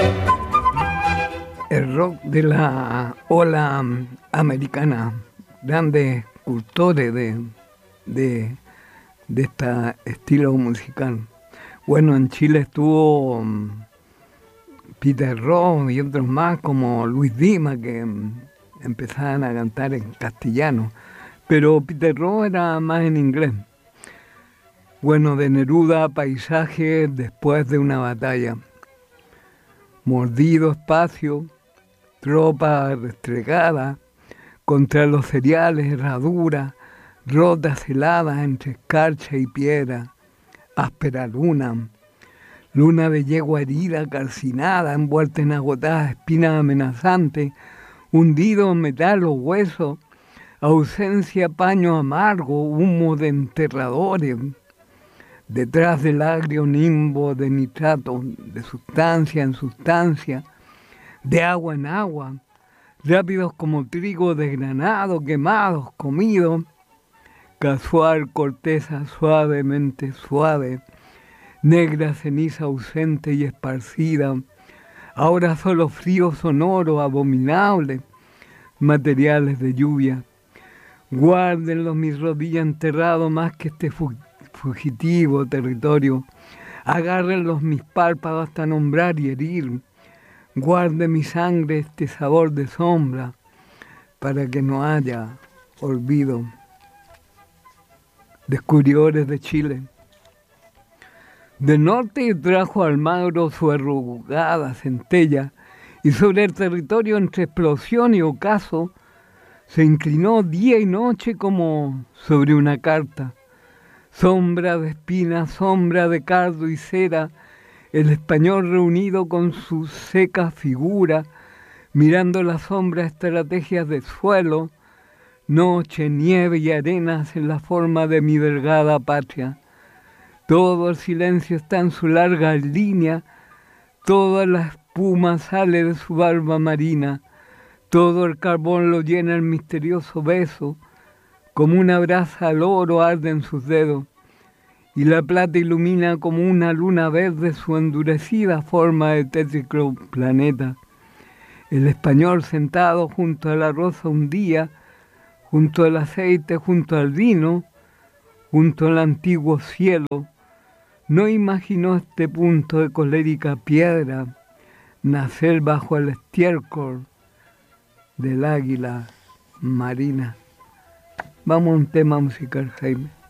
El rock de la ola americana, grandes cultores de este estilo musical. Bueno, en Chile estuvo Peter Ross y otros más como Luis Dima que empezaban a cantar en castellano, pero Peter Ross era más en inglés. Bueno, de Neruda, Paisaje después de una batalla. Mordido espacio, tropa restregada, contra los cereales, herradura, rotas heladas entre escarcha y piedra, áspera luna, luna de yegua herida, calcinada, envuelta en agotadas espinas amenazantes, hundido en metal o hueso, ausencia, paño amargo, humo de enterradores, detrás del agrio nimbo de nitrato, de sustancia en sustancia, de agua en agua, rápidos como trigo desgranado, quemados, comidos, casual corteza suavemente suave, negra ceniza ausente y esparcida, ahora solo frío sonoro, abominable, materiales de lluvia. Guárdenlos mis rodillas enterrado más que este fugitivo territorio. Agárrenlos mis párpados hasta nombrar y herir. Guarde mi sangre este sabor de sombra para que no haya olvido. Descubridores de Chile. Del norte trajo Almagro su arrugada centella y sobre el territorio entre explosión y ocaso se inclinó día y noche como sobre una carta. Sombra de espinas, sombra de cardo y cera, el español reunido con su seca figura, mirando las sombras estrategias de suelo, noche, nieve y arenas en la forma de mi delgada patria. Todo el silencio está en su larga línea, toda la espuma sale de su barba marina, todo el carbón lo llena el misterioso beso, como una brasa al oro arde en sus dedos, y la plata ilumina como una luna verde su endurecida forma de tétrico planeta. El español sentado junto a la rosa un día, junto al aceite, junto al vino, junto al antiguo cielo, no imaginó este punto de colérica piedra nacer bajo el estiércol del águila marina. Vamos a un tema musical, Jaime.